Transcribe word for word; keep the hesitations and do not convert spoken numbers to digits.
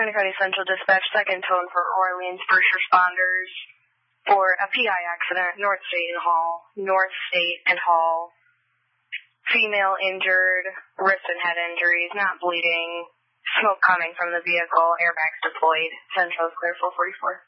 Sacramento County Central Dispatch, second tone for Orleans first responders for a P I accident, North State and Hall. North State and Hall. Female injured, wrist and head injuries, not bleeding. Smoke coming from the vehicle, airbags deployed. Central is clear four forty-four.